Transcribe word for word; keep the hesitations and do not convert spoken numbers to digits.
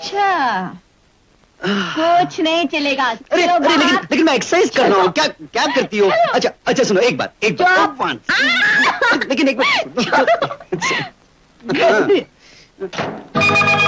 अच्छा, कुछ नहीं चलेगा। अरे अरे लेकिन लेकिन मैं एक्सरसाइज कर रहा हूँ। क्या क्या करती हो? अच्छा अच्छा सुनो, एक बात एक बात लेकिन एक बात